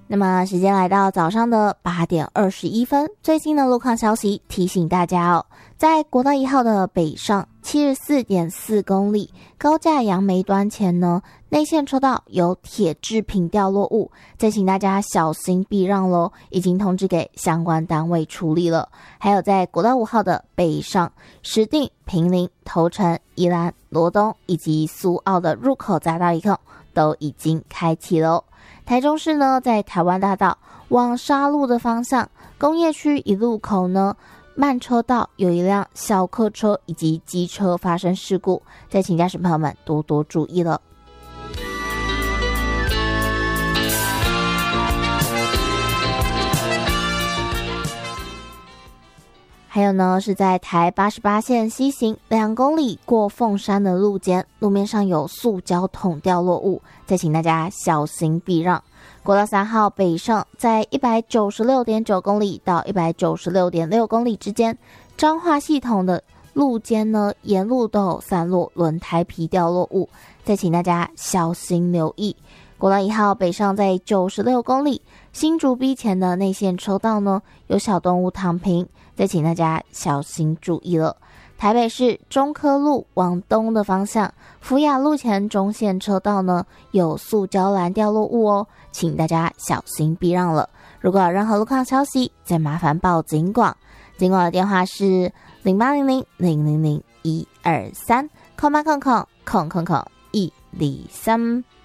那么时间来到早上的8点21分，最新的路况消息提醒大家哦，在国道1号的北上74.4公里高架杨梅端前呢，内线车道有铁制品掉落物，再请大家小心避让咯，已经通知给相关单位处理了。还有在国道5号的北上石碇、坪林、头城、宜兰、罗东以及苏澳的入口匝道一控都已经开启了。台中市呢，在台湾大道往沙鹿的方向，工业区一路口呢，慢车道有一辆小客车以及机车发生事故，再请驾驶朋友们多多注意了。还有呢，是在台88线西行2公里过凤山的路肩，路面上有塑胶桶掉落物，再请大家小心避让。国道3号北上，在 196.9 公里到 196.6 公里之间，彰化系统的路肩呢，沿路都有散落轮胎皮掉落物，再请大家小心留意。国道1号北上在96公里，新竹 B 前的内线车道呢，有小动物躺平，再请大家小心注意了。台北市中科路往东的方向，福雅路前中线车道呢，有塑胶篮掉落物哦，请大家小心避让了。如果有任何路况消息，再麻烦报警广，警广的电话是0800-000-123，空800-123。